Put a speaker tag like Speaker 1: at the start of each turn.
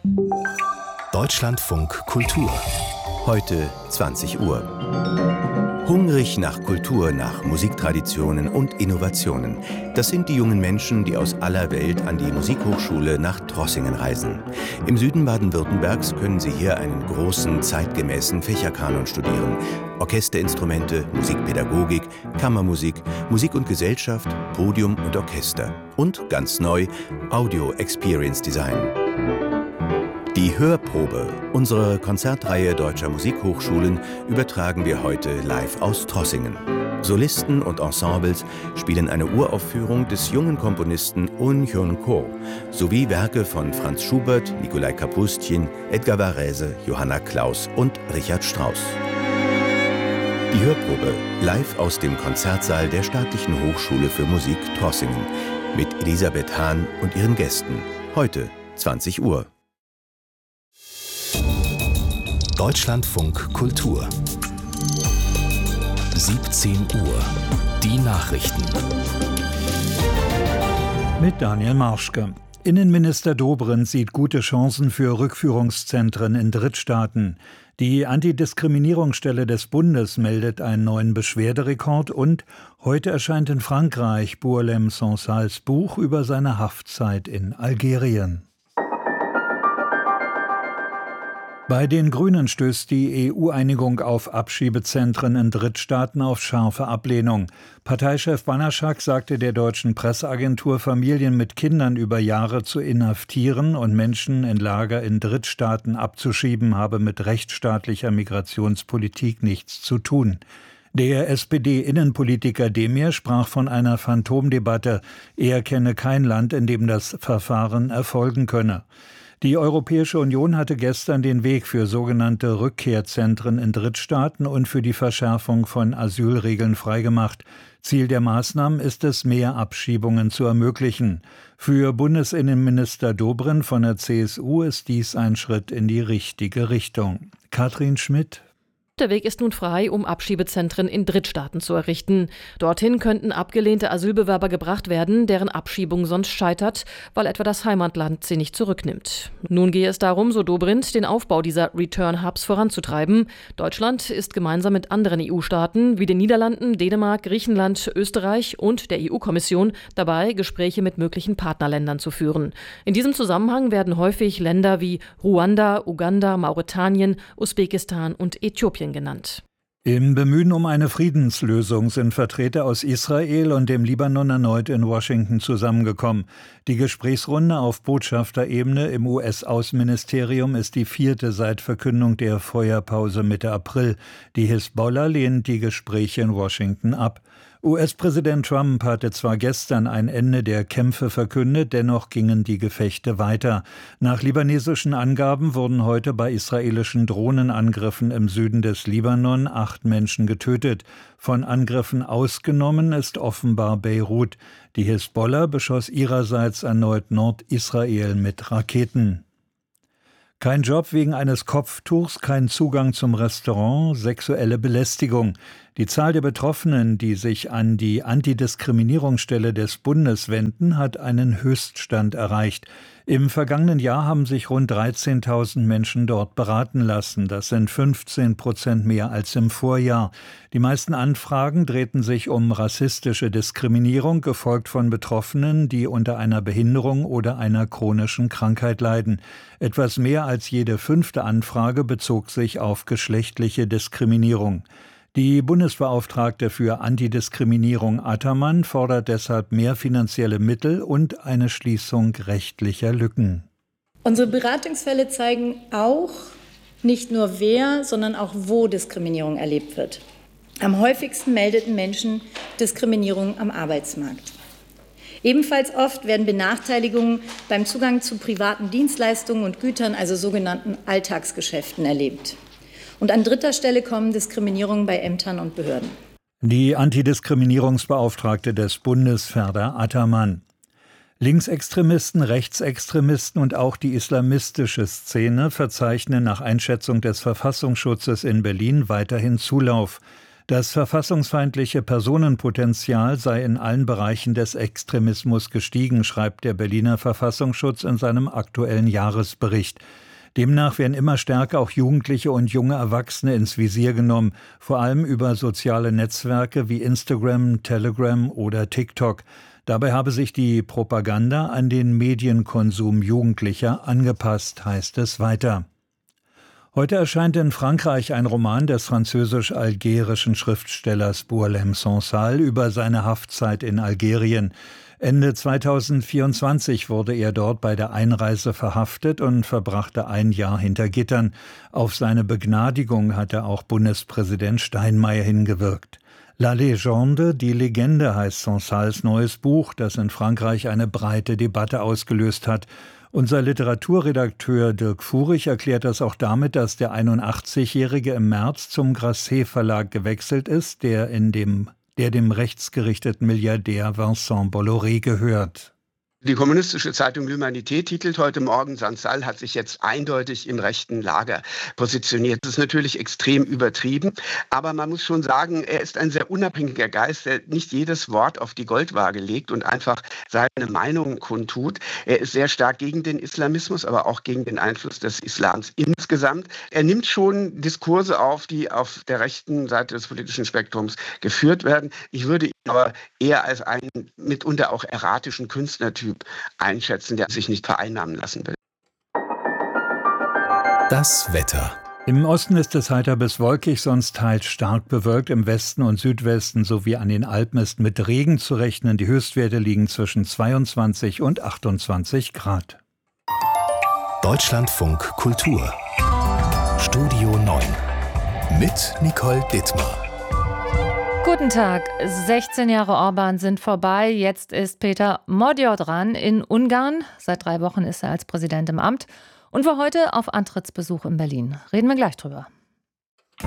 Speaker 1: Deutschlandfunk Kultur. Heute 20 Uhr. Hungrig nach Kultur, nach Musiktraditionen und Innovationen. Das sind die jungen Menschen, die aus aller Welt an die Musikhochschule nach Trossingen reisen. Im Süden Baden-Württembergs können sie hier einen großen, zeitgemäßen Fächerkanon studieren. Orchesterinstrumente, Musikpädagogik, Kammermusik, Musik und Gesellschaft, Podium und Orchester. Und ganz neu, Audio Experience Design. Die Hörprobe unserer Konzertreihe Deutscher Musikhochschulen übertragen wir heute live aus Trossingen. Solisten und Ensembles spielen eine Uraufführung des jungen Komponisten Oh Hyun-ko sowie Werke von Franz Schubert, Nikolai Kapustin, Edgar Varèse, Johanna Klaus und Richard Strauss. Die Hörprobe live aus dem Konzertsaal der Staatlichen Hochschule für Musik Trossingen mit Elisabeth Hahn und ihren Gästen. Heute 20 Uhr. Deutschlandfunk Kultur. 17 Uhr. Die Nachrichten.
Speaker 2: Mit Daniel Marschke. Innenminister Dobrindt sieht gute Chancen für Rückführungszentren in Drittstaaten. Die Antidiskriminierungsstelle des Bundes meldet einen neuen Beschwerderekord und heute erscheint in Frankreich Bourlem Sansals Buch über seine Haftzeit in Algerien. Bei den Grünen stößt die EU-Einigung auf Abschiebezentren in Drittstaaten auf scharfe Ablehnung. Parteichef Banaschak sagte der deutschen Presseagentur, Familien mit Kindern über Jahre zu inhaftieren und Menschen in Lager in Drittstaaten abzuschieben, habe mit rechtsstaatlicher Migrationspolitik nichts zu tun. Der SPD-Innenpolitiker Demir sprach von einer Phantomdebatte. Er kenne kein Land, in dem das Verfahren erfolgen könne. Die Europäische Union hatte gestern den Weg für sogenannte Rückkehrzentren in Drittstaaten und für die Verschärfung von Asylregeln freigemacht. Ziel der Maßnahmen ist es, mehr Abschiebungen zu ermöglichen. Für Bundesinnenminister Dobrindt von der CSU ist dies ein Schritt in die richtige Richtung. Katrin Schmidt.
Speaker 3: Der Weg ist nun frei, um Abschiebezentren in Drittstaaten zu errichten. Dorthin könnten abgelehnte Asylbewerber gebracht werden, deren Abschiebung sonst scheitert, weil etwa das Heimatland sie nicht zurücknimmt. Nun gehe es darum, so Dobrindt, den Aufbau dieser Return-Hubs voranzutreiben. Deutschland ist gemeinsam mit anderen EU-Staaten wie den Niederlanden, Dänemark, Griechenland, Österreich und der EU-Kommission dabei, Gespräche mit möglichen Partnerländern zu führen. In diesem Zusammenhang werden häufig Länder wie Ruanda, Uganda, Mauretanien, Usbekistan und Äthiopien genannt.
Speaker 2: Im Bemühen um eine Friedenslösung sind Vertreter aus Israel und dem Libanon erneut in Washington zusammengekommen. Die Gesprächsrunde auf Botschafterebene im US-Außenministerium ist die 4. seit Verkündung der Feuerpause Mitte April. Die Hisbollah lehnt die Gespräche in Washington ab. US-Präsident Trump hatte zwar gestern ein Ende der Kämpfe verkündet, dennoch gingen die Gefechte weiter. Nach libanesischen Angaben wurden heute bei israelischen Drohnenangriffen im Süden des Libanon 8 Menschen getötet. Von Angriffen ausgenommen ist offenbar Beirut. Die Hisbollah beschoss ihrerseits erneut Nordisrael mit Raketen. Kein Job wegen eines Kopftuchs, kein Zugang zum Restaurant, sexuelle Belästigung. Die Zahl der Betroffenen, die sich an die Antidiskriminierungsstelle des Bundes wenden, hat einen Höchststand erreicht. Im vergangenen Jahr haben sich rund 13.000 Menschen dort beraten lassen. Das sind 15% mehr als im Vorjahr. Die meisten Anfragen drehten sich um rassistische Diskriminierung, gefolgt von Betroffenen, die unter einer Behinderung oder einer chronischen Krankheit leiden. Etwas mehr als jede 5. Anfrage bezog sich auf geschlechtliche Diskriminierung. Die Bundesbeauftragte für Antidiskriminierung Attermann fordert deshalb mehr finanzielle Mittel und eine Schließung rechtlicher Lücken.
Speaker 4: Unsere Beratungsfälle zeigen auch nicht nur wer, sondern auch wo Diskriminierung erlebt wird. Am häufigsten meldeten Menschen Diskriminierung am Arbeitsmarkt. Ebenfalls oft werden Benachteiligungen beim Zugang zu privaten Dienstleistungen und Gütern, also sogenannten Alltagsgeschäften, erlebt. Und an 3. Stelle kommen Diskriminierungen bei Ämtern und Behörden.
Speaker 2: Die Antidiskriminierungsbeauftragte des Bundes, Ferda Attermann. Linksextremisten, Rechtsextremisten und auch die islamistische Szene verzeichnen nach Einschätzung des Verfassungsschutzes in Berlin weiterhin Zulauf. Das verfassungsfeindliche Personenpotenzial sei in allen Bereichen des Extremismus gestiegen, schreibt der Berliner Verfassungsschutz in seinem aktuellen Jahresbericht. Demnach werden immer stärker auch Jugendliche und junge Erwachsene ins Visier genommen, vor allem über soziale Netzwerke wie Instagram, Telegram oder TikTok. Dabei habe sich die Propaganda an den Medienkonsum Jugendlicher angepasst, heißt es weiter. Heute erscheint in Frankreich ein Roman des französisch-algerischen Schriftstellers Boualem Sansal über seine Haftzeit in Algerien. Ende 2024 wurde er dort bei der Einreise verhaftet und verbrachte ein Jahr hinter Gittern. Auf seine Begnadigung hatte auch Bundespräsident Steinmeier hingewirkt. La Légende, die Legende heißt Sansals neues Buch, das in Frankreich eine breite Debatte ausgelöst hat. Unser Literaturredakteur Dirk Furich erklärt das auch damit, dass der 81-Jährige im März zum Grasset Verlag gewechselt ist, der dem rechtsgerichteten Milliardär Vincent Bolloré gehört.
Speaker 5: Die kommunistische Zeitung L'Humanité titelt heute Morgen, Sansal hat sich jetzt eindeutig im rechten Lager positioniert. Das ist natürlich extrem übertrieben, aber man muss schon sagen, er ist ein sehr unabhängiger Geist, der nicht jedes Wort auf die Goldwaage legt und einfach seine Meinung kundtut. Er ist sehr stark gegen den Islamismus, aber auch gegen den Einfluss des Islams insgesamt. Er nimmt schon Diskurse auf, die auf der rechten Seite des politischen Spektrums geführt werden. Ich würde ihn aber eher als einen mitunter auch erratischen Künstlertyp einschätzen, der sich nicht vereinnahmen lassen will.
Speaker 1: Das Wetter.
Speaker 2: Im Osten ist es heiter bis wolkig, sonst teils stark bewölkt. Im Westen und Südwesten sowie an den Alpen ist mit Regen zu rechnen. Die Höchstwerte liegen zwischen 22 und 28 Grad.
Speaker 1: Deutschlandfunk Kultur. Studio 9. Mit Nicole Dittmar.
Speaker 6: Guten Tag. 16 Jahre Orban sind vorbei. Jetzt ist Peter Magyar dran in Ungarn. Seit 3 Wochen ist er als Präsident im Amt und war heute auf Antrittsbesuch in Berlin. Reden wir gleich drüber.